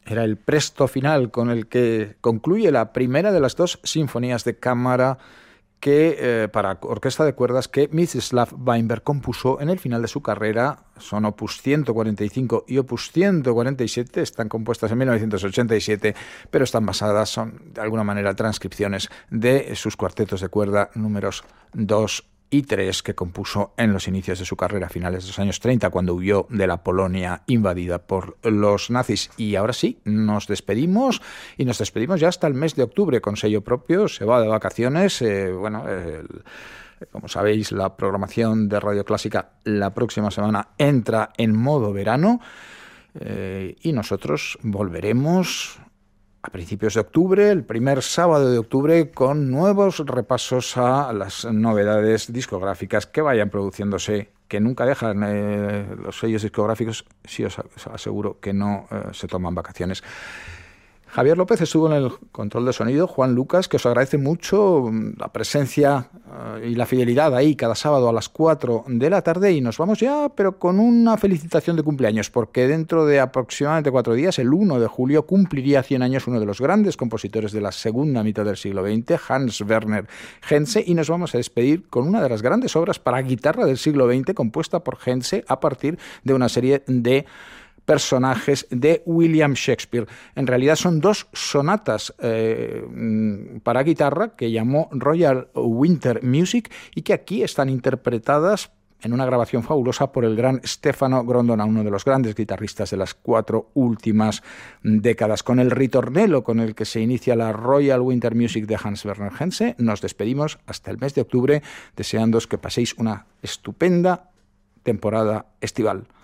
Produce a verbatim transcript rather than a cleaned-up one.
Era el presto final con el que concluye la primera de las dos sinfonías de cámara que, eh, para orquesta de cuerdas que Mstislav Weinberg compuso en el final de su carrera. Son opus ciento cuarenta y cinco y opus ciento cuarenta y siete, están compuestas en mil novecientos ochenta y siete, pero están basadas, son de alguna manera transcripciones de sus cuartetos de cuerda números dos y tres que compuso en los inicios de su carrera, a finales de los años treinta, cuando huyó de la Polonia invadida por los nazis. Y ahora sí, nos despedimos, y nos despedimos ya hasta el mes de octubre con sello propio. Se va de vacaciones, eh, bueno, el, como sabéis, la programación de Radio Clásica la próxima semana entra en modo verano, eh, y nosotros volveremos a principios de octubre, el primer sábado de octubre, con nuevos repasos a las novedades discográficas que vayan produciéndose, que nunca dejan eh, los sellos discográficos, sí os aseguro que no eh, se toman vacaciones. Javier López estuvo en el control de sonido, Juan Lucas, que os agradece mucho la presencia uh, y la fidelidad ahí cada sábado a las cuatro de la tarde, y nos vamos ya, pero con una felicitación de cumpleaños, porque dentro de aproximadamente cuatro días, el uno de julio, cumpliría cien años uno de los grandes compositores de la segunda mitad del siglo veinte, Hans Werner Henze, y nos vamos a despedir con una de las grandes obras para guitarra del siglo veinte, compuesta por Henze a partir de una serie de personajes de William Shakespeare. En realidad son dos sonatas eh, para guitarra que llamó Royal Winter Music, y que aquí están interpretadas en una grabación fabulosa por el gran Stefano Grondona, uno de los grandes guitarristas de las cuatro últimas décadas. Con el ritornello con el que se inicia la Royal Winter Music de Hans Werner Henze, nos despedimos hasta el mes de octubre, deseándoos que paséis una estupenda temporada estival.